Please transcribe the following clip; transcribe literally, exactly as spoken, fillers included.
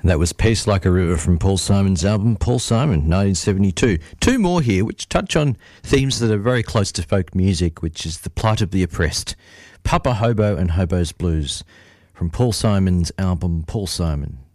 That was Peace Like a River from Paul Simon's album, Paul Simon, nineteen seventy-two. Two more here, which touch on themes that are very close to folk music, which is the plight of the oppressed. Papa Hobo and Hobo's Blues from Paul Simon's album, Paul Simon.